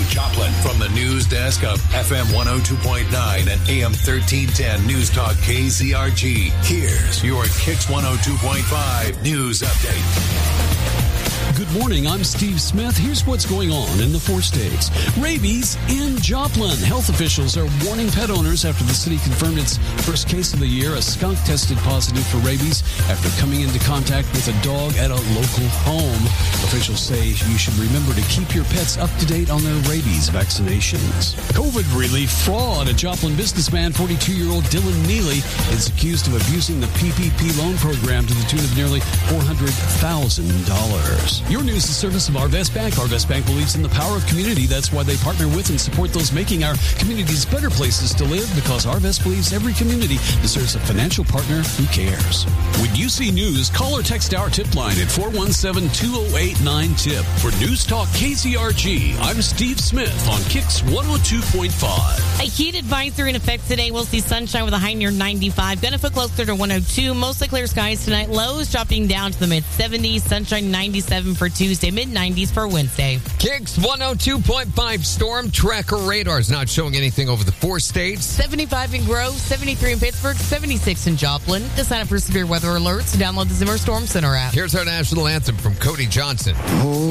Joplin. From the news desk of FM 102.9 and AM 1310 News Talk KCRG, here's your Kicks 102.5 News Update. Good morning, I'm Steve Smith. Here's what's going on in the 4 states. Rabies in Joplin. Health officials are warning pet owners after the city confirmed its first case of the year. A skunk tested positive for rabies after coming into contact with a dog at a local home. Officials say you should remember to keep your pets up to date on their rabies vaccinations. COVID relief fraud. A Joplin businessman, 42-year-old Dylan Neely, is accused of abusing the PPP loan program to the tune of nearly $400,000. Your news is service of Arvest Bank. Arvest Bank believes in the power of community. That's why they partner with and support those making our communities better places to live, because Arvest believes every community deserves a financial partner who cares. When you see news, call or text our tip line at 417-2089-TIP. For News Talk KCRG, I'm Steve Smith on Kicks 102.5. A heat advisory in effect today. We'll see sunshine with a high near 95. Gonna feel closer to 102. Mostly clear skies tonight. Lows dropping down to the mid-70s. Sunshine 97 for Tuesday. Mid-90s for Wednesday. Kicks 102.5 storm tracker radar is not showing anything over the 4 states. 75 in Grove, 73 in Pittsburgh, 76 in Joplin. To sign up for severe weather alerts, download the Zimmer Storm Center app. Here's our national anthem from Cody Johnson.